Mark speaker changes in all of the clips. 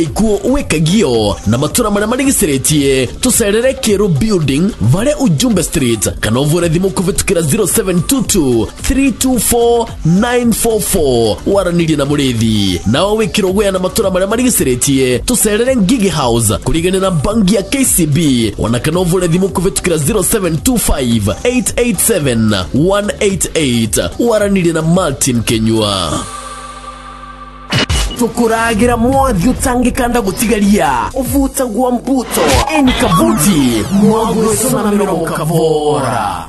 Speaker 1: ikuo uwekagio na matura maria marigiceretie tucerere Kiru Building vare Ujumbe Street kana uvure thimu kuvitukira 0722 324 944 waranirie na murithi nao wikiro gwe na matura maria marigiceretie tucerere Gigi House kurigane na bangi ya KCB wana kana uvure thimu kuvitukira 0725 887 188 waranirie na Martin Kenyua tukuragira mwathi utangikanda gutigaria uvuta gwa mbuto eni kabuti mwagu sona mirongo kavora.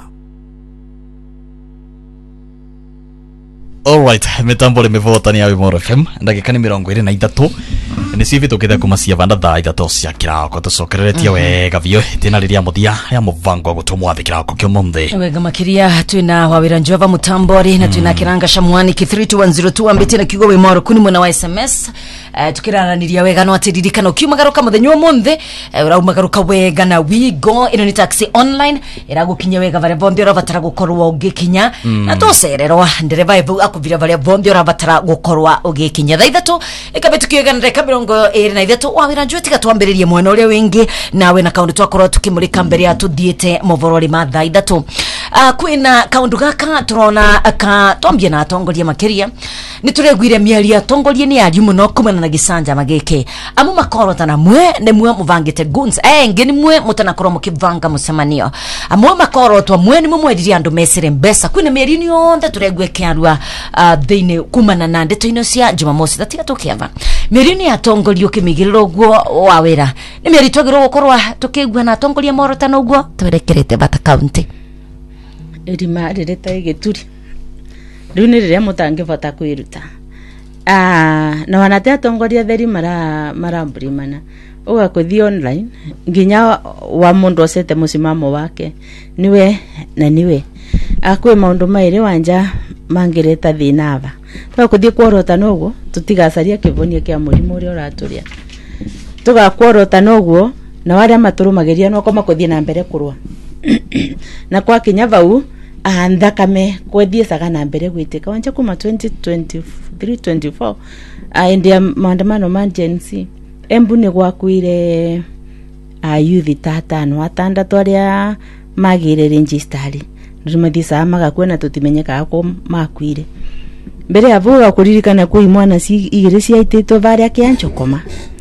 Speaker 2: Alright, mitambo limevota ni ya Wimoro FM ndagika ni 23 ni sivi tukitha kumacia vanda thaa 3 cia kirako tucokereretia wega vio tina riria muthia ya muvango wa gutumwa thikirako kyo munthe
Speaker 3: wega makiria twina wawira njova mutambori na twina kiranga shamwani ki 32102 ambite na kigo Wimoro kuni mwana wa SMS tukiraraniria wega no atiririkana ukiumagaruka muthenya wa munthe uraumagaruka wega na Wigo ino ni taxi online iragukinya wega vare bondi urabatara gukorwa ugikinya na tocererwa ndereva ivu akuvira vare bondi urabatara gukorwa ugikinya thaa 3 ikabetukiega ndeka 23 wawira njwe tigatwambiririe mwana uria wingi nawe na kaundu twakorwo tukimurika mbere ya tuthiete movorori ma thaa 3 kwina kaundu gaka turona twambie na atongoria makiria ni turegwire miaria atongoria ni ari muno kumana na gisanja mageke amu makorotana mwe ne mwe muvangite guns ngi mwe mutanakorwo mukivanga musemanio amu makorotwa mwe ni mumwediria andu mesere mbesa kwina miaria ni yonde turegwe kiarua theine kumana na ndeto ino cia Jumamosi tatiga tukiava miaria ni atongoria ukimigiriro guo wawira ni miaria twagirwo gukorwa tukigwa na atongoria morotana uguo twerekerete Bata County
Speaker 4: erima rireta igituri riu ni riria mutangivota kwiruta na wanate atongoria theri maramburimana ugakuthi online nginya wa mundu osete musimamo wake niwe na niwe akwe maundu maire wanja mangireta thinava twakuthi kworota noguo tutigacaria kivonia kia murimu uri uraturia tugakworota noguo na wale maturumageria no koma kuthie na mbere kurwa na kwa kinya vau andakame kwethie saga na mbere gwitika wanja kuma 2023-24 india maandamano ma Gen Z embu ni gwakuire youth 5 atandatu aria magire registrari ndimathisa magakwena tutimenyeka ako makuire mbere ya vuga kuririkana kui mwana si igire ciaititwo varia kianchokoma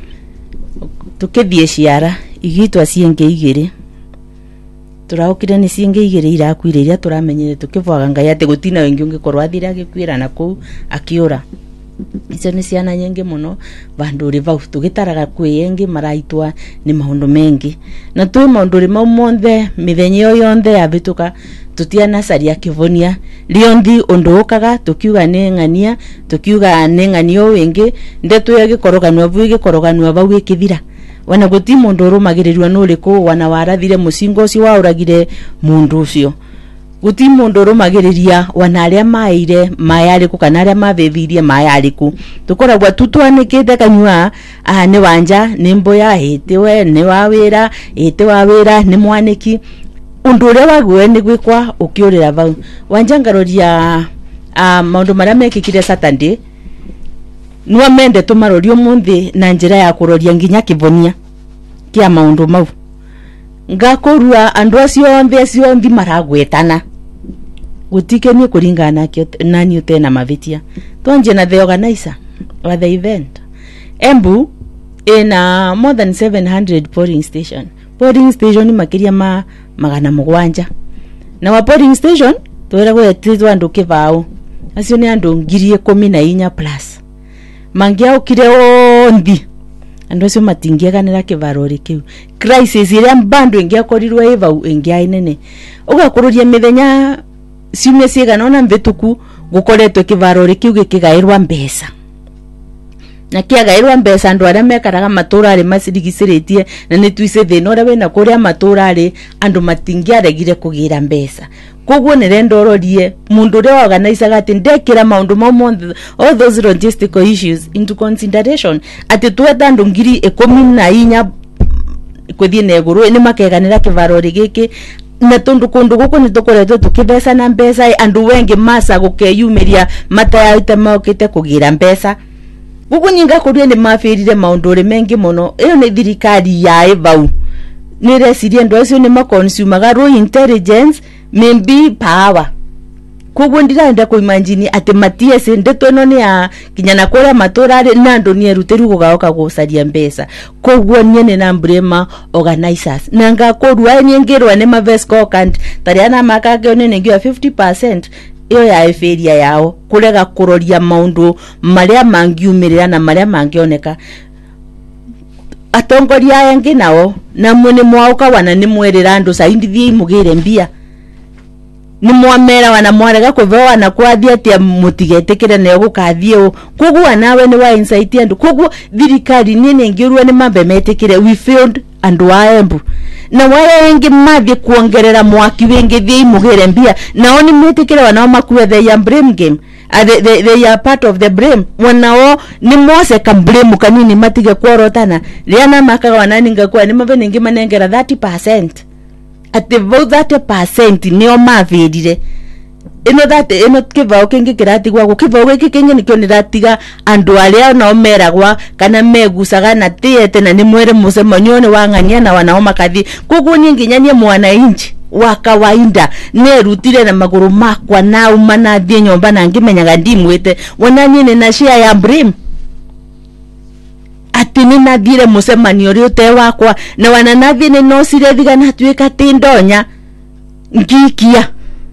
Speaker 4: tukithie ciara igitwa cienge igire turaukire ni cienge igire irakwire iria turamenyere tukivwaga ngai ate gutina wengi ungikorwa athira agikwira na ku akiura icio ni ciana nyingi muno vanduri vau tugitaraga kwiyengi maraitwa ni maundu mengi na twi maunduri mau monthe mithenyo yonthe yabituka tutiana saria kivonia liondi undukaga tukiuga ni ngania tukiuga ni nganio wingi ndetu yagikoroganwa vu igikoroganwa vau ikithira wana guti mundu rumagirirwa nuriku wana warathire musingo ucio wauragire mundu ucio guti mundu rumagiriria wana aria maire mayariku kana aria mavethirie mayariku tukoragwa tutwanikite kanyua ni wanja ni mboya hitiwe ni wawira ni mwaniki undu uria wagwe ni gwikwa ukiurira vau wanja ngaroria maundu maria mekikire Saturday nuwa mende tumarorio munthi na njira ya kuroria nginya kivonia kia maundu mau ngakorua andu acio nthi maragwetana gutike ni kuringana kio nani utena mavitia twanje na the organizer wa the event embu ina more than 700 polling station makiria magana mugwanja na wa polling station twera gwetitwa andu kivao acio ni andu 14,000 plus mangia ukire ondi andu acio matingiaganira kivarori kiu crisis iria mbandu ingiakorirwe ivau ingiainene ugakururia mithenya ciumia cigana ona mvituku gukoretwe kivarori kiu gikigairwa mbesa na kiagairwa mbesa andu aria mekaraga maturari macirigiciritie na ni twise thina uria wina kuria maturari andu matingiaregire kugira mbesa koguo ni rendororie mundu uria organizer ati ndekira maundu monthe all those logistical issues into consideration ati tweta andu 14,000 kuthie na iguru ni makeganira kivarori giki na tundu kundu guku ni tukoretwe tukibesa na mbesa andu wengi masa gukeyumiria matayaite maukite kugira mbesa gugu ninga kuria ni mafirire maundure mengi muno iyo ni thirikari ya evau ni resirie ndo acio ni maconsumaga raw intelligence maybe power koguo ndiraenda kuimagine ati matiese ndeto ino ni ya kinyana kuria maturari na andu ni erutiru gugaoka gucaria mbeca koguo nie ni na brema organizers nanga korua ni ngirwa ni mavesco account tariana makage ni ngiwa 50% iyo ya eferia yao kurega kuroria maundu maria mangiumirira na maria mangioneka atongoria yangi nao na mwene mwauka wana ni mwerera andu saindi mugire mbia ni mwamera wana mwarega kuvewa na kwathia tia mutigetekere na gukathie kugua nawe ni wa insight andu kugua thirikari nini ngirua ni mambe metekere we failed and waembu na waya yengi mathi kuongerera mwaki wengi thie mugire mbia nao ni metekere wana makuwe the blame game they are part of the blame wanao ni mose kam blame kanini matige kuorotana riana makaga wanani ngakwa ni mave ningi manengera 30% ati vau 30% nio mavirire ino kivao kingi kiratigwa gukivao giki kingi nikyo niratiga andu aria no meragwa kana megusaga na tiete na ni mwere musemanyo ni wangania na wanao makathi kugu ningi nyanie mwana inji wa kawaida nerutire na maguru makwa na umana thie nyomba na ngimenyaga ndimwete wanani ni na share ya brim ati ni nathire musemanio ri ute wakwa na wananathi ni no sire thiga na tuika tindonya ngikia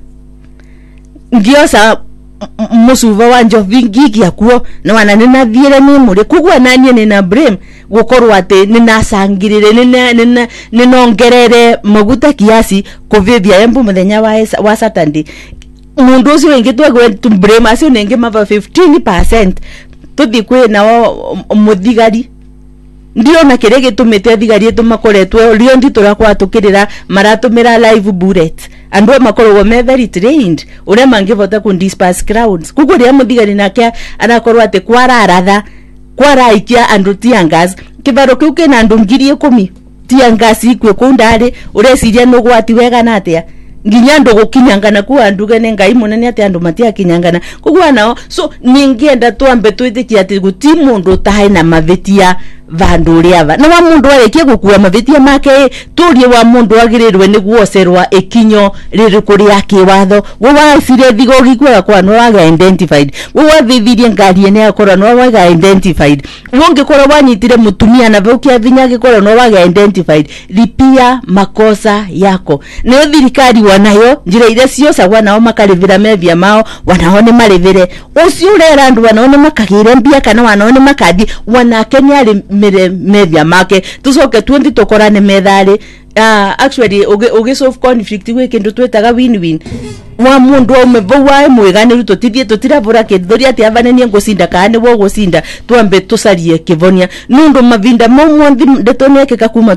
Speaker 4: ngiosa musuva wa njovi ngikia kuo na wanani nathire ni muri kugwa nanie ni na blame gukorwa ati ni nasangirire ni nongerere maguta kiasi kuvivia embu muthenya wa Saturday mundu ucio wengi twagwe to blame acio nengi mava 15% tuthi kwi nao muthigari ndio na kirege tumete thigari tumakoretwe rio nditura kwa tukirira maratumira live bullet andu makorwo me very trained ure mangivota ku disperse crowds kuguria muthigari nake anakorwo ati kwararatha kwaraikia andu tiangas kibaro kiu kina andu 10,000 tiangas ikwe kundari ureciria no gwati wega natia nginya ndo gukinyangana ku anduge ne ngai munene ati andu matia kinyangana kugwa nao so ningienda twambe twitikia ati guti mundu tahe na mavetia vandu riava na wa mundu arekie gukua mavetia make turie wa mundu agirirwe ni guocerwa ekinyo riri kuri akiwatho wo wa sire thigo gikwa kwa no wa identified wo wa thithirie ngari ene akora no wa identified wonge kora wanyitire mutumia na vukia vinya gikora no wa identified lipia makosa yako ne thirikari wanayo njira ile cio sagwa nao makarivira mevia mao wanaone marivire ucio urera andu wanaone makagire mbia kana wanaone makadi wanake ali mevia make tusoke 20 tokorane methari actually oge solve conflict we kindu twetaga win-win wa mundu umevoa mwegane tutithie tutiravura kithoria ati avanenie ngucinda kana wo gucinda twambe tusarie kivonia nundu mavinda momwe ndetoneke kakuma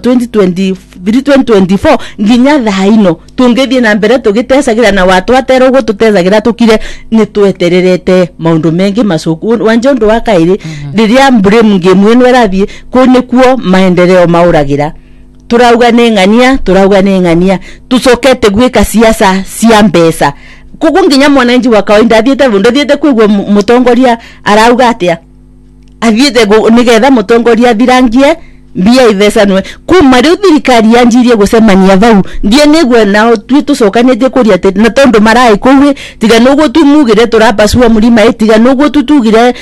Speaker 4: 2024 nginya thaino tungithie na mbere tugitesagira na watu atero gututesagira tukire ni twetererete maundu mengi macuku wanjondo wa kairi riria blame game ino erathie kuni kuo maendeleo mauragira turauga ni ngania tucokete gwika siasa cia mbesa kugunginya mwananji wa kawaida athiete kwigwa mutongoria arauga atia athiete nigetha mutongoria thirangie mbia ithecanwe kuma riu thirikari yanjirie gucemania vau ndie nigwe nao tucokanite kuria ati na tondu marai kuwi tiga nugo tumugire turapasua murima tiga nugo tutugire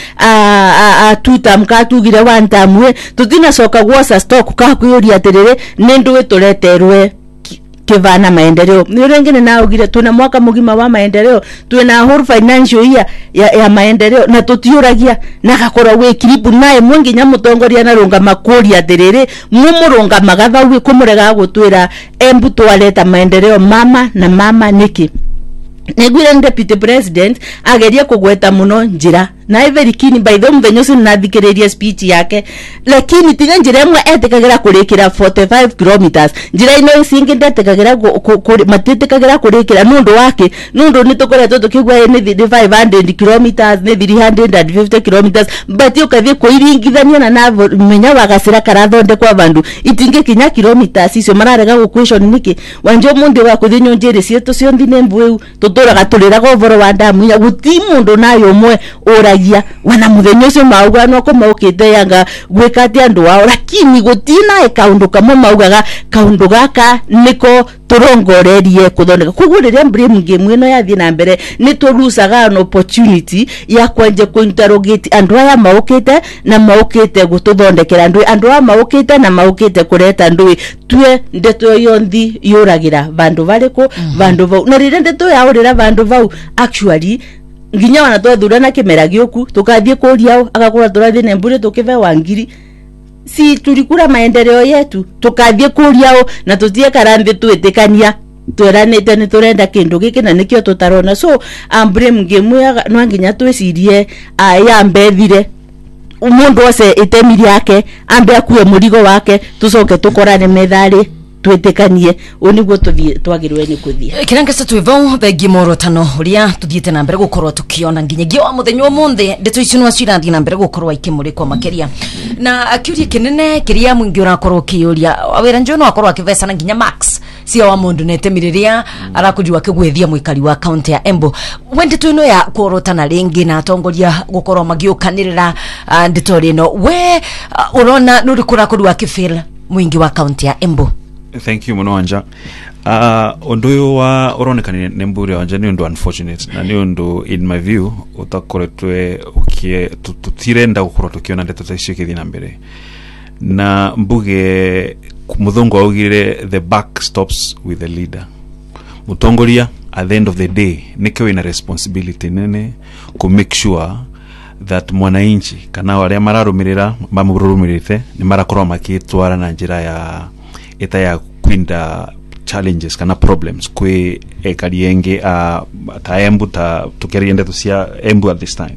Speaker 4: tutamka tugire one time tutina coka gwosa stock ka kuyuria atirire nindu tureterwe kivana maendeleo ni rengine na ugire tuna mwaka mugima wa maendeleo tuna whole financial year ya maendeleo na tutiuragia na gakora we kiribu naye mwengi nyamutongoria na runga makuri atirire mumurunga magatha we kumurega gutwira embu twaleta maendeleo mama niki negwire deputy president ageria kugweta muno njira na very keen by the mvenyo sinathikiriria speech yake lakini tiga njira imwe etikagira kurikira 45 kilometers njira ino isingi ndetikagira matitikagira kurikira nundu wake nundu nitukoretwo tukigwa ni 500 kilometers ni 350 kilometers but ukathie kuiringithania na menya wagacira karathonde kwa vandu itinge kinya kilometers icio mararega gukwishon niki wanjo mundu wa kuthinyo njiri cietu cionthi ne mbweu tuturaga turiraga ovoro wa damu ya guti mundu nayo mwe ura maragia wana muthenya ucio mauga no ko maukite yanga gwikati andu wao lakini gutina kaundu kamwe maugaga kaundu gaka niko turongorerie kuthondeka koguo riria blame game ino yathie na mbere ni turusaga an opportunity ya kwanje kuinterrogate andu aya maukite na maukite gututhondekera andu aya maukite na maukite kureta ndui tue ndeto yonthi yuragira bandu bariku bandu vau na riria ndeto yaurira bandu vau actually nginya wana twethurana kimera gioku tukathie kuriao agakura turathie na mbure tukive wangiri si tulikura maendeleo yetu tukathie kuriao na tutie karanthi tuitikania tweranite ni turenda kindu giki na nikio tutarona so blame game ya no nginya twicirie ya mbethire umundu ose itemi yake ambe akue murigo wake tucoke tukorane methari twetekanie uniguo twagirwe ni kuthia
Speaker 3: kirangasa twivau thengi morotano uria tuthiete na mbere gukorwo tukiona nginyagia wa muthenya umuthi ndeto ici no cirathi na mbere gukorwo ikimurikwa makeria na akiuria kinene kiria mwingi urakorwo kiuria wawira njono akorwo akivesana nginya max cia wa mundu netemiriria arakujua kigwethia muikari wa county ya Embu wende tuino ya kurotana ringi na atongoria gukorwo magiukanirira ndeto rino we urona nuri kurakorwo akifeel mwingi wa county ya Embu.
Speaker 5: Thank you muno wanja. Ondoyo wa oronekana nembure wanja ni ndo unfortunate na ni ndo in my view utakoretwe tutirenda gukora tukiona ndeto taisho kithina mbere na mbuge muthongo augire the back stops with the leader. Mutongoria at the end of the day niko ina responsibility nene to make sure that mwananchi kana wale mararumirira mamurumirite ni marakorwa makitwara na njira ya eta ya kwinda challenges kana problems kwe ekarienge ta Embu ta tukeriende tusia Embu at this time.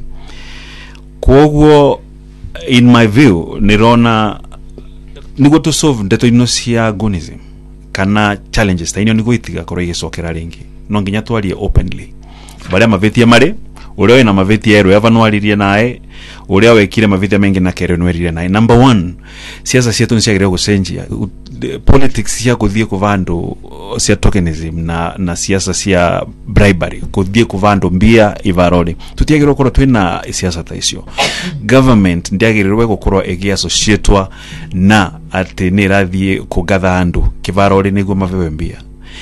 Speaker 5: Koguo in my view nirona nigo to solve ndeto ino cia agonism kana challenges ta ino nigo itiga korwo igicokera ringi no nginya twarie openly baria mavetia mari uria wina mavetia ero yava nwaririe nae uria wekire mavetia mengi na kero nwerire nae. Number 1 siasa cietu niciagire gucenjia politics cia kuthie kuvandu cia tokenism na siasa cia bribery kuthie kuvandu mbia ivarori tutiagire korwo twina siasa ta icio. Government ndiagirirwe gukorwo egiassociatwa na ati ni rathie kugatha andu kivarori niguo mavewe mbia.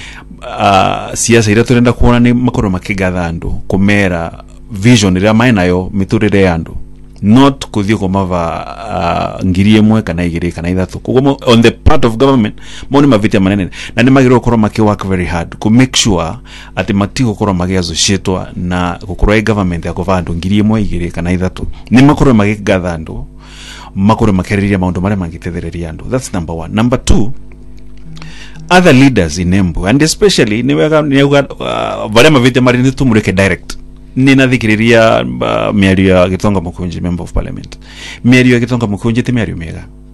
Speaker 5: Siasa ira turenda kuona ni makorwo makigatha andu kumera vision ira mainayo miturire andu not kuthio komava ngiri emwe kana igiri kana ithatu kugo on the part of government moni mavitia manene na ni magiro korwo make work very hard to make sure ati matigo korwo magiazo shitwa na gukorwo government ya kovandu ngiri emwe igiri kana ithatu ni makorwo magigatha andu makorwo makeriria maundu mare mangitethereria andu. That's number 1. Number 2, other leaders in Embu and especially niwega varia mavitia mari ni tumureke direct nina thikiriria miario ya Gitonga Mukunji member of parliament. Miario ya Gitonga Mukunji ti miario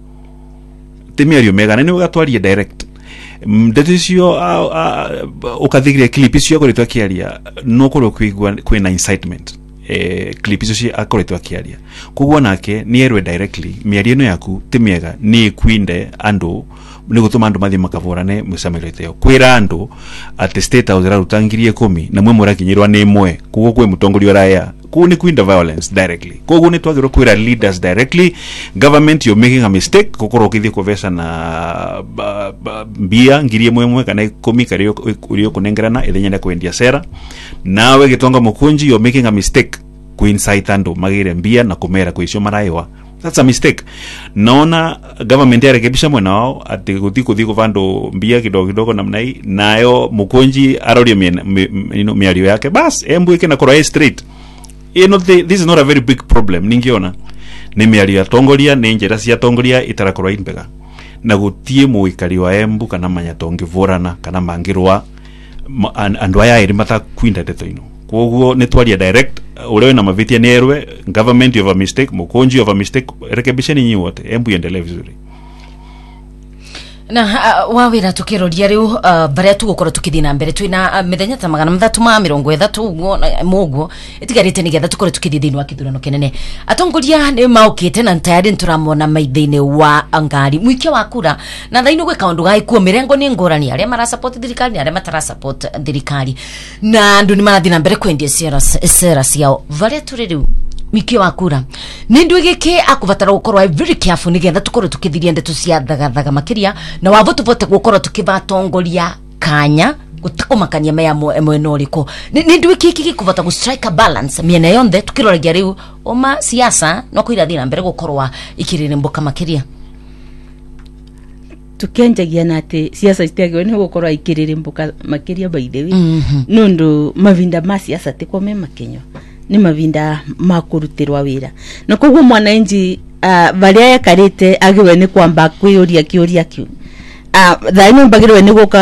Speaker 5: mega na ni ugatwaria direct ndeto icio ukathigiria clip icio akoretwo akiaria no korwo kuigwa kwina incitement clip icio akoretwo akiaria kugwa nake ni erwe directly miario no yaku ti mega ni kwinde andu ni gutuma andu mathi makavorane musamirite yo kwira andu at state house rarutangirie 10 na mwe murakinyirwa ni mwe kugo kwe mutongoria raya ku ni kwinda violence directly kugo ni twagiro kwira leaders directly. Government you making a mistake kokoro kithi kovesa na mbia ngirie mwe kana 10 kario uriyo kunengerana ethenya kwendia sera nawe Gitonga Mukunji you making a mistake kuinsight andu magire mbia na kumera kwicio maraiwa. That's a mistake. Naona government ya rekebisha mwana wao ati kuthi kuvando mbia kidogo namna hii nayo Mukunji aroria miario yake bas Embu ikena kora straight. This is not a very big problem ningiona ni miario atongoria ni njera cia atongoria itarakora impega na gutie muikari wa Embu kana manyatongi vorana kana mangirwa andu aya iri mata kwinda ndeto ino koguo ni twaria direct urewe na mavitia ni erwe government of a mistake Mukunji of a mistake rekebisheni nyi wote Embu iendelee vizuri.
Speaker 3: Na wawira tukiroria riu baria tugukora tukithina mbere twina mithenya ta 330 muguo itigarite nigetha tukore tukithithina kithurano kinene atongoria ni maukite na tayari nturamona maithine wa angari mwike wa kura na thaino gwe kaundu gai kuo mirengo ni ngurani aria mara support thirikari aria matara support thirikari na andu ni marathina mbere kwendia sera ciao varia turi riu mikio akura nindu giki akubatara gukorwa very careful nigetha tukorwo tukithiria ndeto cia thagathaga makiria na wavutu vote gukorwo tukibatongoria kanya gutakumakania maya mwena uriko nindu giki gikuvota gu strike a balance miena yonthe tukiroragia riu oma siasa no kuirathira mbere gukorwa ikiririmbuka makiria
Speaker 4: tukenjagia na ati siasa itiagwo ni gukorwa ikiririmbuka makiria by the way nundu mavinda ma siasa tikome makenyo ni mavinda makurutirwa wira na koguo mwananchi varia yakarite agiwe ni kwamba kwiyuria kiuria kiu thaino mbagirwe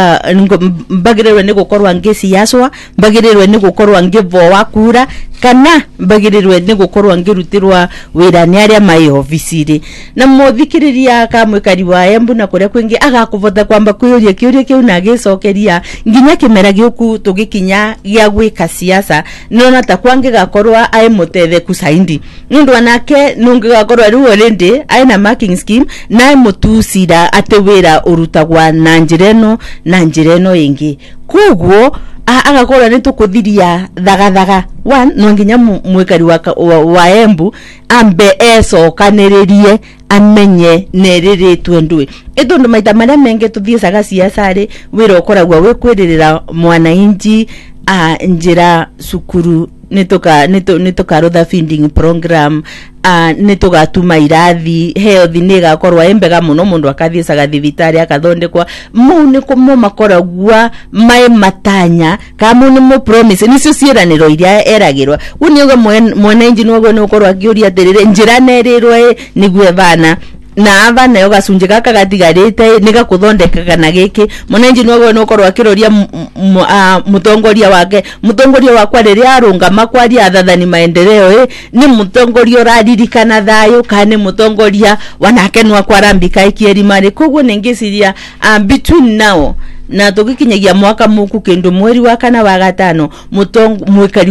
Speaker 4: ni gukorwa ngisiaswa mbagirwe ni gukorwa ngivoa kura kana mbagirwe ni gukorwa ngirutirwa wira ni aria mai ofisiri na muthikiriria kamwikari wa Embu na kuria kwingi agakuvota kwamba kwiyuria kiuria kiu na gicokeria nginya kimera giuku tugikinya gia gwika siasa nona ta kwange gakorwa ai mutethe kusaindi nundu anake nungi gakorwa riu already ai na marking scheme na mutusira ate wira urutagwa na njireno ingi koguo agakorwa ni tukuthiria thagathaga one no nginya mwikari wa Embu ambe ecokaniririe amenye neriritwe ndui itundu maita maria menge tuthiacaga siasa ri wira ukoragwa wikwiririra mwananchi njira cukuru nitukarutha feeding program nitugatuma irathi health ni gakorwa embega muno mundu akathiacaga thibitari akathondekwa mu ni kumo makoragwa mai matanya kamu ni mu promise nicio ciiraniro iria eragirwa unioga mwananchi nogwo ni ukorwa akiuria atirire njira nerirwe nigwe bana na abana yo gacunje gaka gatigarite niga kuthondekaga na giki mwananchi nogwo no korwa kiroria mutongoria wakwa riria arunga makwaria athathani maendeleo ni mutongoria raririkana thayo kana mutongoria wanake no akwarambika ikieri mari koguo ningiciria between now na tugikinyagia mwaka muku kindu mweri wa kana wa gatano mwikari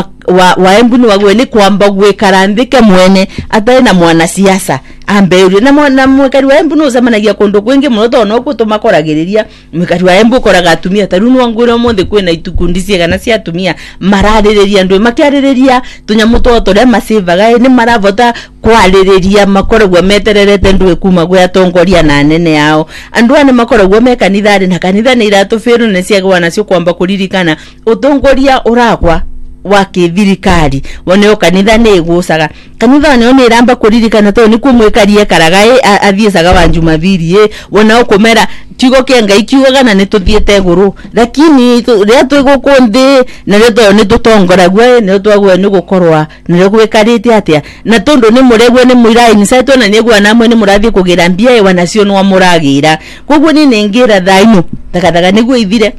Speaker 4: wa Embu ni wagwe ni kwamba gwikarambike mwene atari na mwana siasa ambeuri na mwikari wa Embu no zamanagia kundu kwingi muno tono kutumakoragiriria mwikari wa Embu koraga atumia tarunu wangwira mothe kwina itukundi ciegana cia atumia maraririria ndwe makiaririria tunyamu toto ria masivaga ni maravota kwaririria makoragwa metererete ndwe kuma gwa atongoria na nene yao andu ane makoragwa mekanithari na kanitha ni iratufiru ne ciagwa nacio kwamba kuririkana utongoria urakwa wa kithirikari woneo kanitha ni gucaga kanitha ne one iramba kuririkana to ni kumwikarie karaga athiecaga wa Jumapili wonao kumera kigo kenga ikiugaga na nituthiete guru lakini ria twigukundi na rio ni tutongoragwe ni twagwe ni gukorwa ni rio gwikarite atia na tondu ni muregwe ni muirai ni saito na niegwa namwe ni murathi kugira mbia wanacio no muragira koguo ni ningira thaino takathaga niguo ithire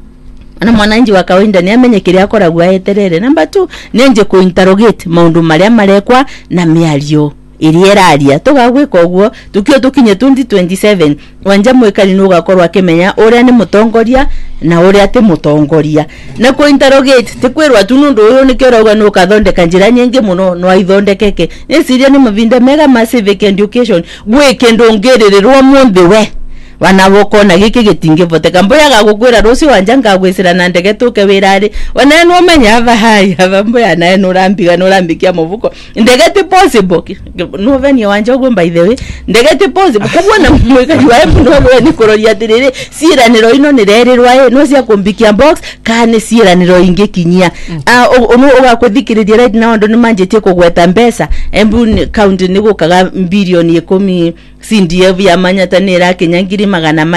Speaker 4: ana mwananchi wa kawaida ni amenye kiria akoragwa eterere number 2 nenje ku interrogate maundu maria marekwa na miario irieraria tugagwika uguo tukio tukinye 2027 wanja mwikari no gakorwa akimenya uria ni mutongoria na uria ati mutongoria na ku interrogate tikwirwa tu nundu uyu ni kirauga no kathondeka njira nyingi muno no aithondekeke ni siria ni mavinda mega massive education gwike ndongererirwo munthi we wanavoko na giki gitingivoteka mboya gagukwira rucio wanja ngagwicira na ndege tuke wirari wana no menya hai ava mboya na no rambikia muvuko ndege ti possible no veni wanja go by the way ndege ti possible kubona mwikari wa Embu no ni kuroria tiriri ciraniro ino ni rerirwa no cia kumbikia box kana ciraniro ingi kinyia no ugakuthikiriria right now ndo ni manjetie kugweta mbesa Embu county ni gukaga bilioni 10 CDF ya manyata ni rakinya ngiri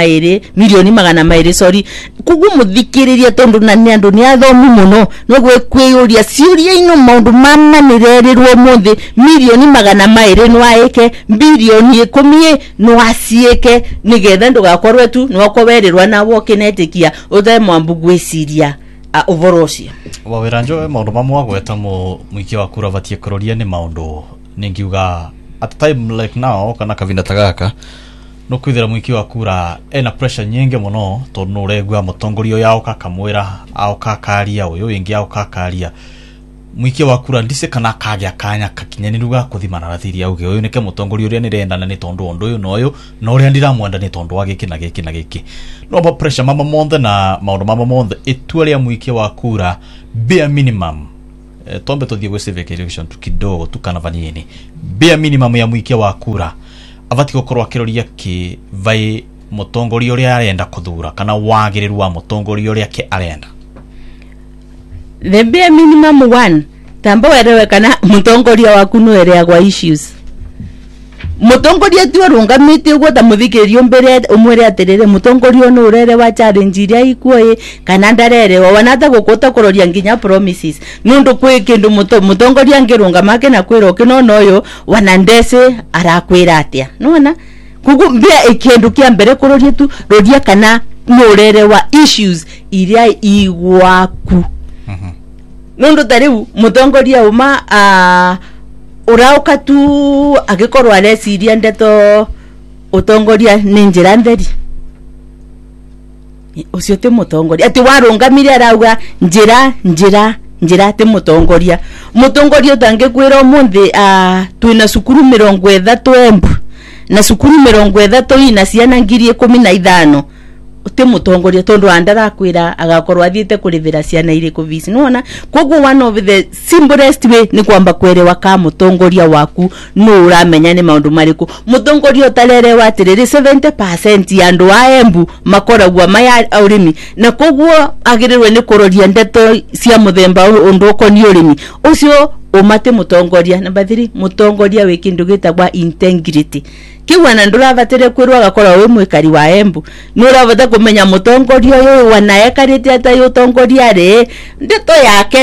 Speaker 4: milioni magana mairi sorry kugu muthikiriria tondu na ni andu ni athomi muno no gwikwiuria ciuria ino maundu mama ni rerirwo muthi milioni magana mairi no aike bilioni 10 no acieke nigetha ndugakorwe tu no kowerirwa na wokinetikia uthe mwambu gwiciria ovorosia
Speaker 2: wawiranjo maundu mamwe gweta mwiki wa kura vatie kuroria ni maundu ningiuga at time like now kana kavinda tagaka no kwithira mwiki wa kura ena pressure nyingi muno tondu uregwa mutongorio yao kakamwira au kakaria uyu ingi au kakaria mwiki wa kura ndise kana kagya kanya kakinyaniru ga kuthimana rathiria auge uyu nike mutongorio uria ni renda na ni tondu ondu uyu noyo no uria ndiramwenda ni tondu wa giki na giki na giki no ba pressure mama monthe na maundu mama monthe itwa ria mwiki wa kura bare minimum tombe tuthie gwe civic election tukidogo tukana vanini bare minimum ya muikia wa kura avati gukorwa kiroria ki vai mutongoria uria arenda kuthura kana wagiriru wa mutongoria uria ki arenda.
Speaker 4: The bare minimum one tamba werewe kana mutongoria waku no area gwa issues mutongoria tu arungamite ugo ta muthikirio mbere umwere aterere mutongoria no urere wa challenge iria ikuoye kana ndarere wanata gukota kuroria nginya promises nundu kwi kindu mutongoria ngirunga make na kwira kino noyo wanandese arakwira atia nona kugu mbia ikindu kia mbere kuroria tu roria kana no urere wa issues iria igwaku nundu tariu mutongoria uma urauka tu agikorwa areciria ndeto utongoria ni njira ntheri ucio ti mutongoria ati warungamire arauga njira ti mutongoria utangikwira umuthi twina cukuru 30 Embu na cukuru 30 ina ciana 15,000 uti mutongoria tondu andara kwira agakorwa athiete kurivira ciana iriku visi nona koguo one of the simplest way ni kwamba kwerewa ka mutongoria waku no uramenya ni maundu mariku mutongoria utarere watiriri 70% ya andu a Embu makoragwa maya urimi na koguo agirirwe ni kuroria ndeto cia muthemba undu ukoni urimi ucio umate mutongoria number 3 mutongoria wikindu gitagwa integrity kiwana nduravatire kwirwa agakora we mwikari wa Embu nuravata kumenya mutongoria uyu wanaekarite ata yutongoria ri ndeto yake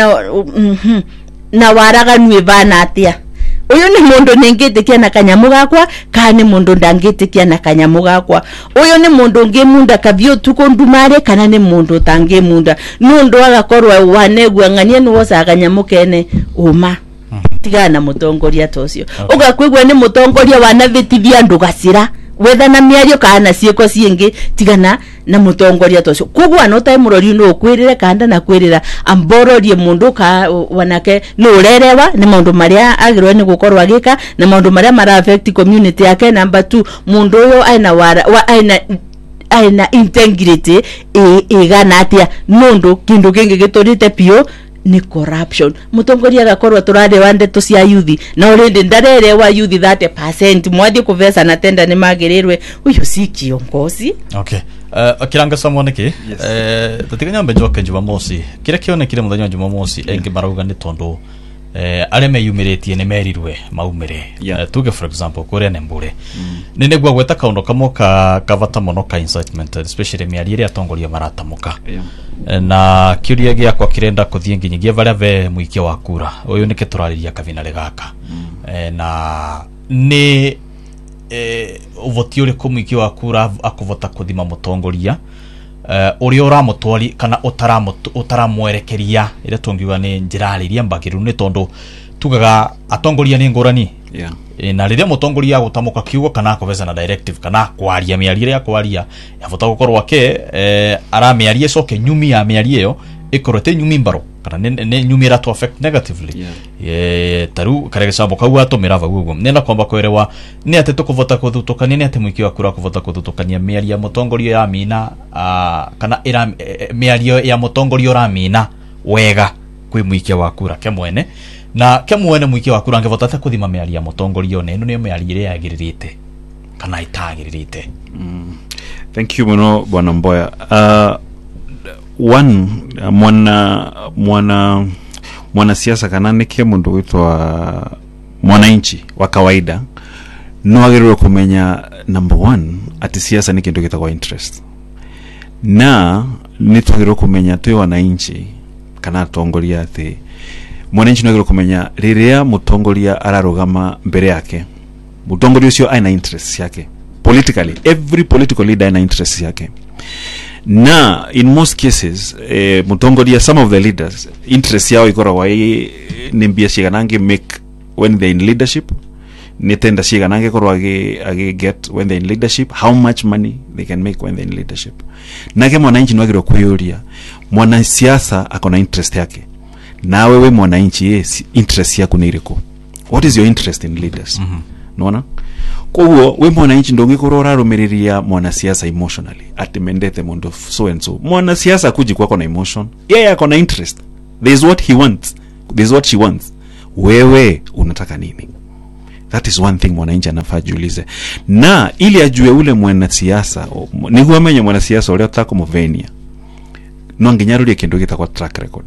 Speaker 4: na waraganwe bana atia uyu ni mundu ningitikia na kanyamu gakwa kana mundu ndangitikia na kanyamu gakwa uyu ni mundu ngimunda kavyo tuko ndumare kana ni mundu tangimunda nundu agakorwa wanegwa ngania ni wosa kanyamu kene uma tigana mutongoria tocio ugakwigwa ni mutongoria wanavitithia ndugacira wetha na miario kana cieko ciingi tigana na mutongoria tocio kugwa no time murori no kwirire kanda na kwirira ambororie mundu ka wanake no urerewa ni maundu maria agirwe ni gukorwa gika na maundu maria mara affect community yake number 2 mundu uyo aina integrity igana atia nundu kindu kingi giturite pio ni corruption mutongoria gakorwa turade wande to cia youth na urende ndarere wa youth 30% mwathi kuvesa na tenda ni magirirwe uyu si kiongozi.
Speaker 2: Okay akiranga samone ki tatiganya mbe njoke Jumamosi kire kione kire muthenya Jumamosi engi marauga ni tondu areme yumiretie ni merirwe maumire tuge for example kure nembure nene gwa gweta kaundo kamoka kavata mono ka incitement especially miari ria tongoria maratamuka na kiuria gia kwa kirenda kuthie nginyigia varia ve muikia wa kura uyu nike turariria kavina legaka na ni uvoti uri kumuikia wa kura akuvota kuthima mutongoria uri uramutwari kana utaramwerekeria ire tungiwa ni njirariria mbagiru ni tondu tugaga atongoria ni ngorani na riria mutongoria gutamuka kiugo kana akuveza na directive kana kwaria miarie ya kwaria yavota gukorwa ke aramiarie soke nyumi ya miarie yo ikorote nyumi mbaro kana ne nyumi ra to affect negatively taru karege sambo kawa to mirava gugo nena kwamba kwerewa ni ate tukuvota kuthutokania ni ate mwiki wa kura kuvota kuthutokania miarie ya mutongoria ya mina kana ira miarie ya mutongoria ra mina wega kwi mwiki wa kura ke mwene na ke mwene mwiki wa kura ngevota ta kuthima miarie ya mutongoria ne no miarie ire yagiririte kana itagiririte.
Speaker 5: Thank you muno bwana Mboya. One mwana siasa kana nike mundu witwa mwananchi wa kawaida no agirwe kumenya number 1 ati siasa ni kindu gitagwa interest na nitwagirwe kumenya twi wananchi kana tongoria ati mwananchi no agirwe kumenya riria mutongoria ararugama mbere yake mutongoria ucio aina interest yake politically every political leader aina interest yake na in most cases mutongoria some of the leaders interest yao ikoragwa nimbia ciganange make when they in leadership nitenda ciganange korwa agi get when they in leadership how much money they can make when they in leadership nake mwananchi nwagirwa kuyuria mwana siasa akona interest yake na wewe mwananchi interest yako ni iriko what is your interest in leaders naona kwa we mwananchi ndongikorwa urarumiriria mwana siasa emotionally atimendete mundu so and so mwana siasa kuji kwako na emotion yeye akona interest there is what he wants this is what she wants. Wewe unataka nini? That is one thing mwananchi anafaa jiulize. Na ili ajue ule mwanasiasa, ni kuamenye mwanasiasa ule otaka kumuvenia. No nginyarulie kindu gita kwa track record.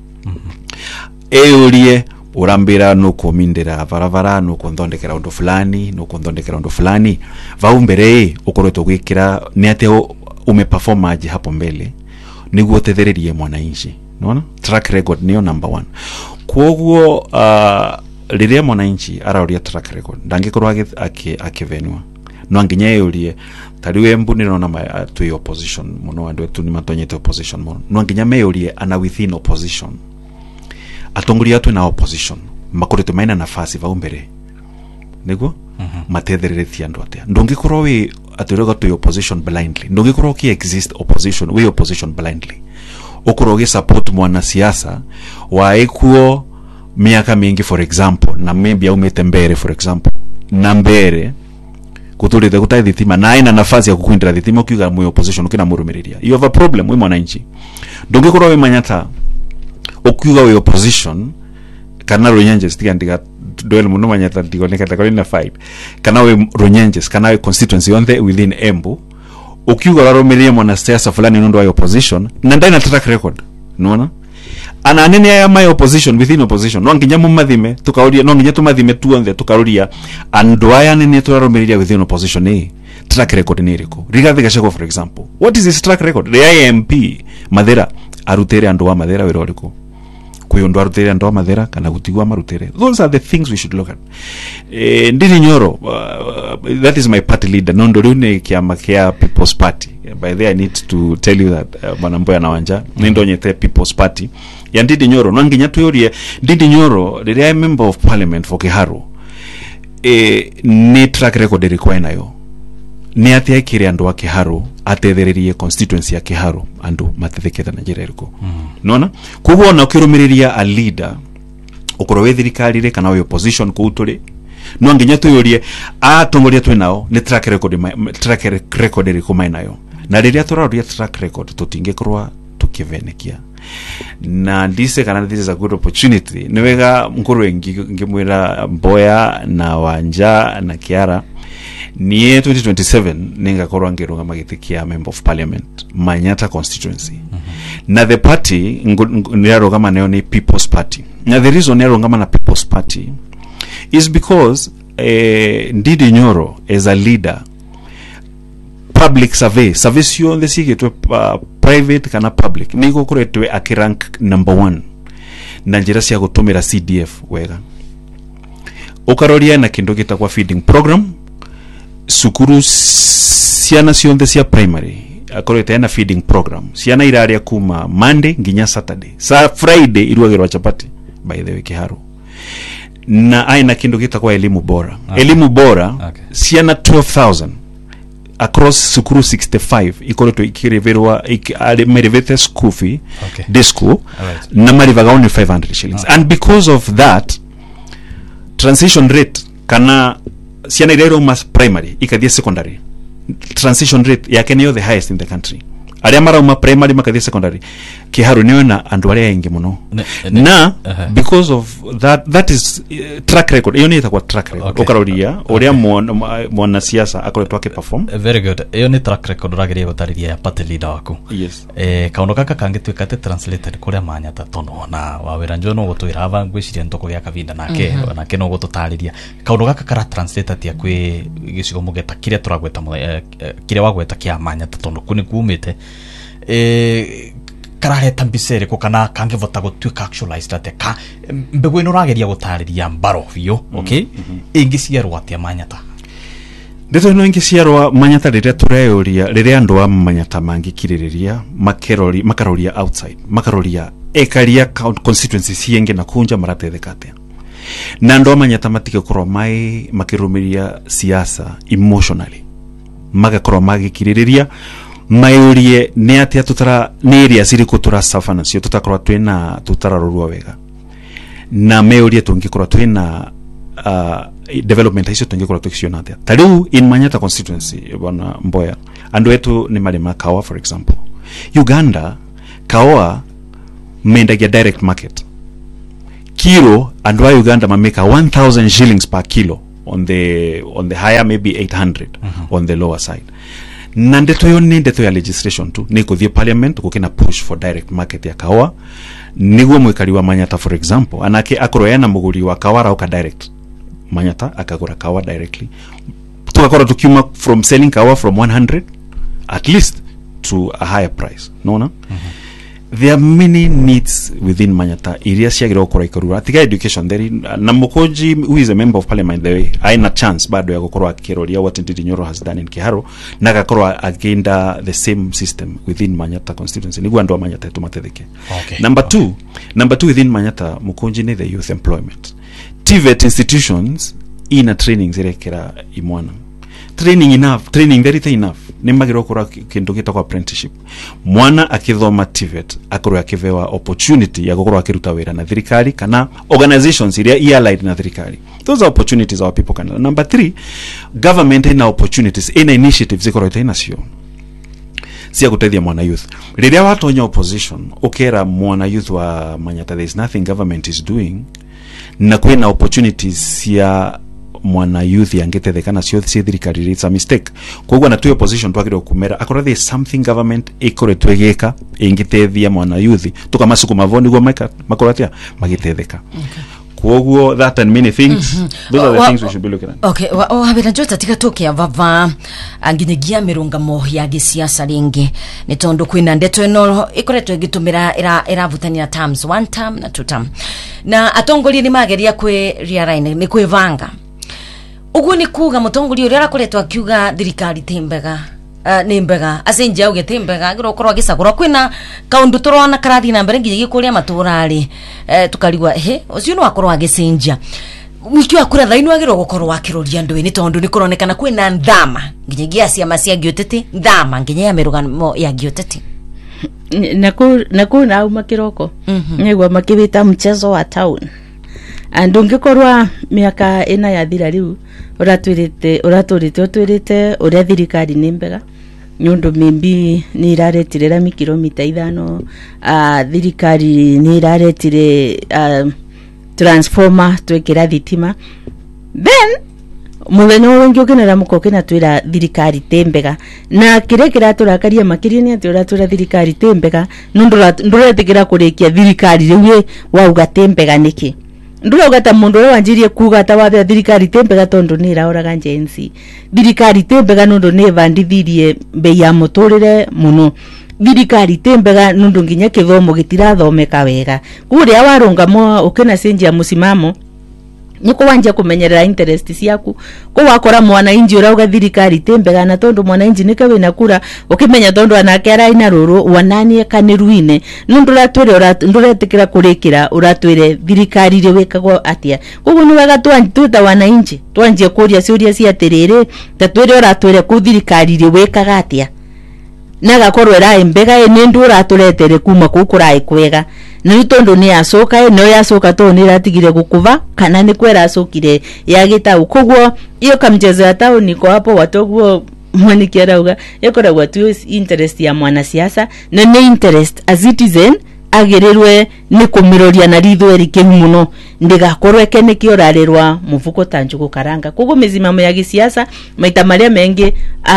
Speaker 5: Ulie urambira nuko mindera varavara nuko ndondekera undu fulani vaumbere ukoroto gwikira ni ate umeperform aje hapo mbele niguo tethererie mwananchi. Unaona? Track record niyo number 1. Kwoguo riria mwananchi arauria track record ndangikorwa akivenwa no anginya yurie tariwe mbuniro na tu opposition muno andu etu ni matonyete opposition muno no anginya meyurie ana within opposition atongoria tu na opposition makoreto maina nafasi vaumbere niguo matethererethia andu atia ndungikorwa wi atoroga tu opposition blindly ndungikorwa ki exist opposition we opposition blindly ukoroge support mwanasiasa waikuo miaka mingi for example na maybe umete mbere for example na mbere kuturite kutai thitima na ina nafasi ya kukwindira thitima ukiuga mu opposition ukina murumiriria you have a problem we mwananchi ndungikorwa we manyata ukiuga we opposition kana Runyenjes tigandiga doel muno manyata ndigoneka takolina fight kana we Runyenjes kana we constituency on the within Embu ukiuga raromiria mwanasiasa fulani nondo wa opposition na ndai na track record unaona ana nene ya my opposition within opposition no nginya mumathime tukauria no nginya tumathime tuonde tukaruria andwaya nene turaromiria within opposition track record ni riko Rigathi Gachagua for example what is his track record the IMP Mathira arutere andu wa Mathira wero riko kuyo ndo arutere andu wa Mathira kana gutigwa marutere those are the things we should look at. Ndiri Nyoro that is my party leader no ndo ne kiama kia People's Party. By the way, I need to tell you that Mwanamboya na Wanja nindo nyete People's Party ya Ndiri Nyoro no nginya tuyorie Ndiri Nyoro the member of parliament for Kiharu ni track record require nayo ni atia kire andu wa Kiharu atethererie constituency ya Kiharu andu matetheketa na njira iriko nona kugo na ukirumiriria a leader ukorowe thirikari re kana we opposition kuuturi no nginya tuyorie atongoria twe nao ni track record riko mainayo na riria turaruria track record tutingekorwa tukivenekia na ndise kana this is a good opportunity niwega nkuru ngimwira Mboya na Wanja na Kiara ni 2027 ningakorwa ngirunga magitikia member of parliament Manyata constituency na the party nirarogama nayo ni People's Party na the reason nirarogama na People's Party is because Ndidi Nyoro as a leader public survey sio the sige private kana public niko kuretwe akirank number 1 na njira cia gutumira CDF wega ukaroria na kindu gitagwa feeding program sukuru ciana cionthe cia primary akorete na feeding program ciana iraria kuma Monday nginya Saturday sa Friday iruagirwa chapati by the way Kiharu na aina kindu gitagwa elimu bora elimu bora ciana 12,000 across sukuru 65 ikoretwe ikireverwa merevete school fee this school na marivaga only 500 shillings and because of that transition rate kana ciana irero mas primary ikathia secondary transition rate yake niyo the highest in the country aria marauma primary makathia secondary Kiharu niyo na andu aria aingi muno na because of that is track record iyo ni itakuwa track record ukaroria uria mwana siasa akoretwa ke perform
Speaker 2: very good iyo ni track record ragiria gutariria ya party leader waku
Speaker 5: yes
Speaker 2: kaundu gaka kangitwika te translated kuria Manyata tono na wawira njo no gutwira ava ngwiciria ntoko gya kavinda nake no gututariria kaundu gaka kara translated ya kwi gicigo mugeta kiria turagweta kiria wagweta kia Manyata tono kuni kumite karareta mbicere ko kana kangevota gutwika actualized ateka mbegu ino rageria gutariria mbaro biyo okay ingiciarwa atia Manyata
Speaker 5: ndeto no ingiciarwa Manyata riria tureyoria riria andu a Manyata mangikiririria makaroria outside makaroria ekaria constituency cienge na kunja maratethekate na andu a Manyata matike korwa mai makirumiria siasa emotionally magakorwa magikiririria mayurie ne atia tutara ne area siriko tura safana cio tutakorwa twina tutararorwa wega na mayurie tungikorwa twina development icio tungikorwa tukiona atia tariu in Manyata constituency bwana Mboya andu etu ni marima Kawa for example Uganda Kawa mendagia direct market kilo and why Uganda make 1,000 shillings per kilo on the higher, maybe 800 on the lower side. Na ndeto yo ni ndeto ya legislation tu ni kuthie parliament kukina push for direct market ya kawa niguo mwikari wa Manyata for example anake akoroyana muguri wa kawa rauka direct Manyata akagura kawa directly tukakora tukiuma from selling kawa from 100 at least to a higher price no there are many needs within Manyata areas yagira okora ikorura tiga education there na Mukoji who is a member of parliament the way aina chance bado ya gukora kiroria what Ndindi Nyoro has done in Kiharo na gakora agenda the same system within Manyata constituency ni gwando Manyata tumatetheke.
Speaker 2: Okay.
Speaker 5: Number two within Manyata Mukoji ni the youth employment TVET institutions ina training zirekera imwana training very enough nimbagira okora kindu gitako apprenticeship mwana akithoma TVET akoro akivewa opportunity ya gukora akiruta wira na thirikari kana organizations iria allied na thirikari. Those are opportunities our people can. Number 3, government ina opportunities ina initiatives ikoro ina sio sia kutethia mwana youth riria watonya opposition okera mwana youth wa Manyata there is nothing government is doing na kwena opportunities ya mwana youth yangetethekana sio thirikari. It's a mistake kogwa na tuyo position twagire kumera akora there is something government ikore twegeka ingitethia mwana youth tukamasuku mavoni gwa makoratia magitetheka. Kogwo that and many things those are the things we should be looking at.
Speaker 3: Okay, habira jota tika toke vava anginyegia mirungamo ya gisiasa ringi ni tondu kwina ndeto eno ikoretwe gitumira iravutania terms 1 term na 2 term na atongoli ni mageria kwe riaraine ni kwivanga ugu ni kuga mutongoli uri arakoretwa akiuga thirikari tembega nimbega asenja uge tembega giro korwa gisagura kwina kaundu turona karathi na mbere ngiye gikuria maturari tukarigwa ucio no akorwa agisenja mwiki wa kura thainu agiro gukorwa akiroria ndwe ni tondu ni kuronekana kwina ndama nginya ciama cia gioteti ndama nginya ya mirugano ya gioteti
Speaker 4: na uma kiroko nigwa makibita mchezo wa town andungikorwa miaka ina ya thira riu uratwirite uria thirikari nimbega nyundo mimbi ni iraretirera mi kilomita 5 thirikari ni iraretire transformer twekera thitima then muthenya wengi ukinera mukokena twira thirikari tembega na kirekera turakaria makiria ni atura thirikari tembega nduretikira kurikia thirikari riu wauga tembega niki ndura ugata mundu uri wanjirie kuga ta wathe thirikari tembega tondu ni irauraga njensi thirikari tembega nundu ni vandithirie bei ya muturire muno thirikari tembega nundu nginya kithomo gitirathomeka wega kuria warungamo ukena senjia musimamo niko wanja kumenyerera interest ciaku ko wakora mwana inji urauga thirikari tembega na tondu mwana inji nika wina kura ukimenya tondu anake ara ina ruru wananie kaniruine nundura twire nduretikira kurikira uratwire thirikari ri wekagwo atia koguo ni wega twita wana inji twanjie kuria ciuria cia tiriri ta twire uratwire ku thirikari ri wekaga atia naga korwe ra mbega ni ndura turetere kuma kukurai kwega ni tondu ni acoka no yacoka to ni ratigire gukuva kana ni kwera acokire yagita ukogwo iyo kamchezo ya tauni ko hapo watogwo mwani kiarauga yakoragwa tu interest ya mwana siasa na ni interest a citizen agirirwe ni kumiroria na ritho erike muno ndigakorwe kene kiorarerwa mufuko tanjuko karanga kugo mizimamo ya gisiasa maita maria mengi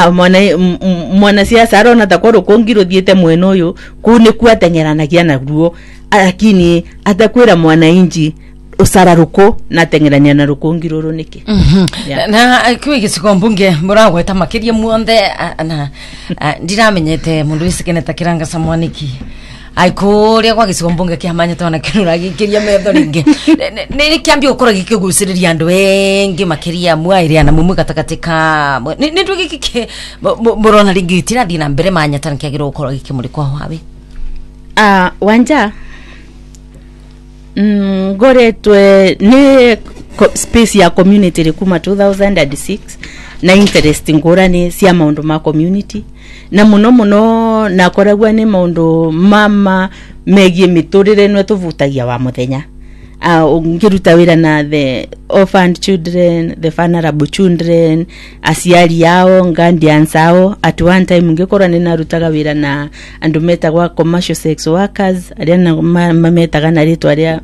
Speaker 4: mwana siasa arona takoro kongiro thiete mweno uyu kune kuatengeranagia na ruo lakini atakwira mwana inji usararuko na tengerania na rukongiro ronike
Speaker 3: na kwi gicikombunge muragweta makiria muonde na ndiramenyete mundu wisikeneta kiranga samwaniki aikuria kwa gicikombunge kia Manyata na kinura gikiria metho ringi ni kiambia ukora gikiguciriria andu engi makiria mwaire na mumu katakatika ni ndu gikike murona ringi tirathi na mbere Manyata nkiagira ukora gikimurikwa hawe
Speaker 4: wanja ngoretwe ni space ya community rikuma 2006 na interest ngorani cia maundu ma community na muno nakoragwa ni maundu mama megie miturire nwe tuvutagia wa muthenya ungiruta wira na the orphaned children, the vulnerable children, asiari yao guardians yao at one time ngikora ni narutaga wira na andu metagwa commercial sex workers aria na mametaga na ritwa ria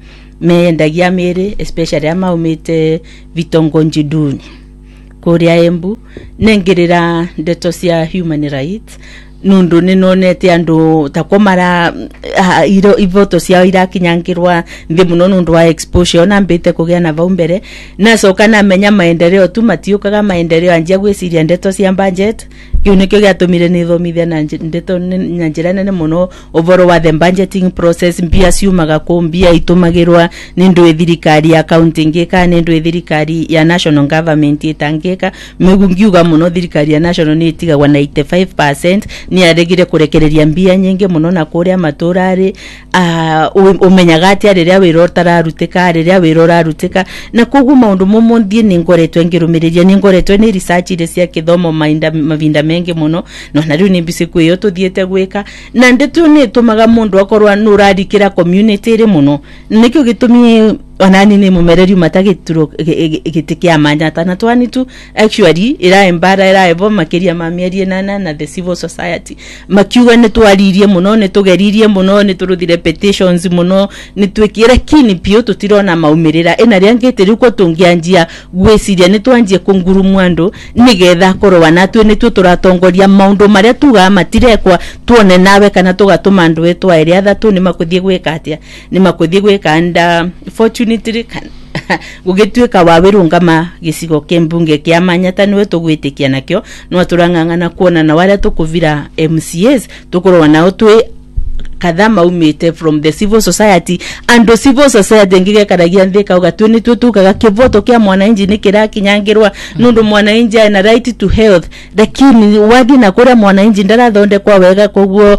Speaker 4: mendagia mere especially ama umite vitongoji duni kuria Embu nengerera ndeto cia human rights nundu ninonete andu takomara iro ivoto cia irakinyangirwa ndi muno nundu wa exposure na mbite kugia na vaumbere na soka na menya maendeleo tu matiukaga maendeleo anjia gwiciria ndeto cia budget kiu nikio giatumire ni thomithia na ndeto na njira nene muno ovoro wa the budgeting process mbia ciumaga ku mbia itumagirwa ni ndu thirikari accounting eka ni ndu thirikari ya national government itangeka megungiuga muno thirikari ya national ni itigagwa 95% ni aregire kurekereria mbia nyingi muno na kuria maturari umenyaga ati ariria wiro tararutika ariria wiro rarutika na kogu maundu momonthie ni ngoretwe ngirumiriria ni ngoretwe ni research ile cia kithomo mavinda mengi muno no na riu ni mbisi kwiyo tuthiete gwika na ndetu ni tumaga mundu akorwa nurarikira community ri muno nikyo gitumi onani ni mumereri matagituro gitikia manyata na twani tu actually ira embara ira ebo makiria mamierie na the civil society makiuga ni twaririe muno ni tugeririe muno ni turuthire petitions muno ni twikire kini pio tutirona maumirira ina riangite riko tungianjia gwiciria ni twanjie kunguru mwandu nigetha korwa na twe ni turatongoria maundu maria tuga matirekwa tuone nawe kana tugatuma ndu etwa iria thatu ni makuthie gwika atia ni makuthie gwika and fortunately gugituika wawirungama gicigo kembunge kia Manyata niwe tugwitikia nakyo no turangangana kuona na wale tukuvira MCAs tukorwa nao twe kadhama umite from the civil society and the civil society ngige karagia ndika ugatuni tutukaga kivoto kia mwananchi nikira kinyangirwa nundu mwananchi ana right to health lakini wadi na kore mwananchi ndarathonde kwa wega koguo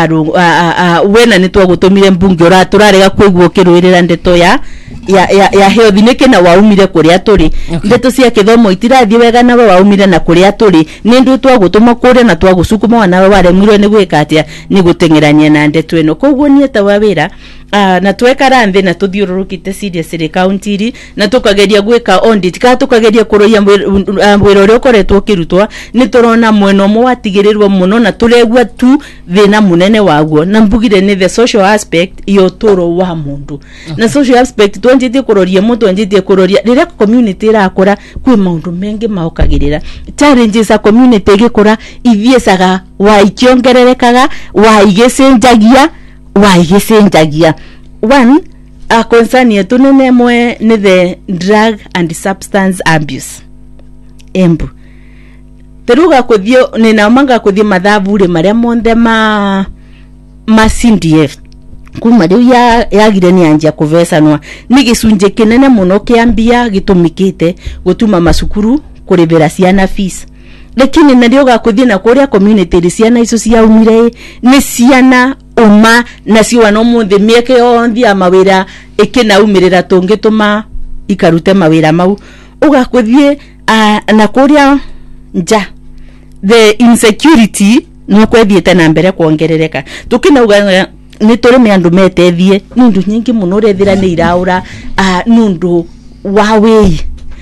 Speaker 4: wena nitwa gutumire mbunge ora turarega kwigwo kirwirira ndeto ya health nike na waumire kuria turi ndeto cia kithomo itirathie wega nawe waumire na kuria turi ni ndu twa gutuma kuria na twa gucukuma nawe waremwirwe ni gwika atia ni gutengerania na ndeto eno koguo ni eta wawira na twekara nthi na tuthiururukite seriously county ri na tukageria gwika audit ka tukageria kuroia mwiro uri ukoretwo kirutwa ni turona mweno mo watigirirwo muno na turegwa tu thina munene waguo na mbugire ni the social aspect yo toro wa mundu na social aspect twanjite kuroria mundu anjite kuroria rira community irakura kwi maundu mengi maukagirira challenges a community igikura ithiesaga wa ikiongererekaga wa igicenjagia one a concern yetu nene mwe ni the drug and substance abuse Embu teruga kuthio nina manga kuthio mathavure maria monthe ma CDF kuma riu yagire ni anjia kuvesanwa ni gicunje kinene muno kiambia gitumikite gutuma masukuru kurivira ciana fees lakini nario gakuthie na kuria community ciana icio ciaumire ni ciana uma na ciwa no muthi mieke yondi ya mawira ikinaumirira tungituma ikarute mawira mau ugakuthie na kuria nja the insecurity no kwethiete na mbere kuongerereka tukinauga ni turi miandu metethie nundu nyingi muno rethira ni iraura nundu wawei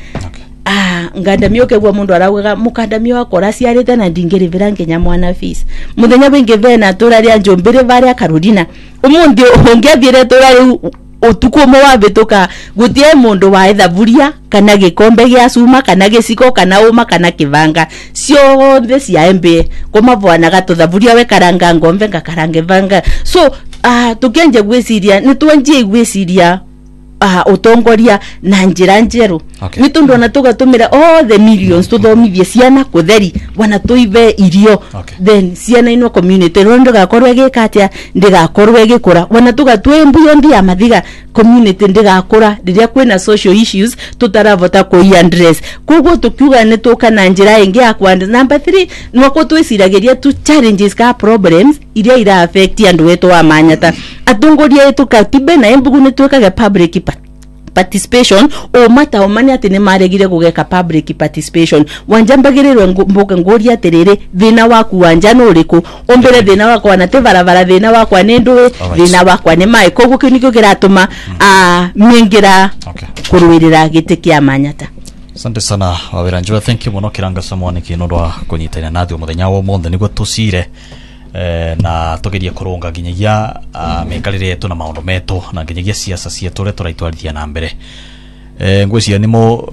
Speaker 4: ngandamio kegwa mundu arauga mukandamio akora ciarite na ndingirivira ngenya mwana fees muthenya wingi vena turari anjombire varia Carolina umundi ongiathire turari utukumo wa bituka gutie mundu wa ethaburia kana gikombe gia cuma kana giciko kana uma kana kivanga ciothe cia embe kumavwana gatuthaburia we karanga ngombe ngakarange vanga so tukenje gwiciria ni twanjie gwiciria utongoria na njira njeru ni tundu na tugatumira all the millions tuthomithie ciana kutheri wana tuive irio then ciana ino community rondo gakorwe gikatia ndigakorwe gikura wana tugatwe mbuyo ndi ya mathiga community ndigakura riria kwina social issues tutaravota ku address koguo tukiuga ni tuka na njira ingi ya kwa number 3 nwako twiciragiria tu challenges ka problems iria ira affect andu wetu wa Manyata atongoria yetu katibe na Embu ni twekaga public participation o mata o mani ati ni maregire gugeka public participation wanjambagiriro mboka ngori atirire thina waku wanja no riku ombere thina wakwa na tevaravara thina wakwa ni ndu thina wakwa ni mai koguo kinikyo kiratuma mingira kurwirira giti kia Manyata.
Speaker 2: Asante sana Wawira Njua, thank you muno kiranga samwani kinodwa kunyitana nathi muthenya wo monthe niguo tucire na tugerie kurunga nginyagia mekarire yetu na maundu metu na nginyagia siasa cietu ria turaitwarithia na mbere ngwiciria nimo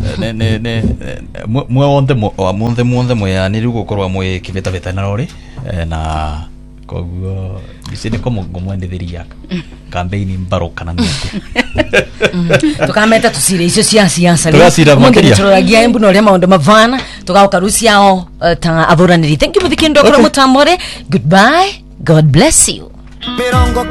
Speaker 2: muothe mweyaniri gukorwa mwe kiveta na rori na koguo isi niko mumwendithiria campaign mbarukana nete
Speaker 3: tukameta tusire icio cia siasa
Speaker 2: tugasira makiria
Speaker 3: turagia embu no ria maundu mavana tugaukaruciao ta avuraniri. Thank you muthikindo kwa mutambore. Goodbye, God bless you.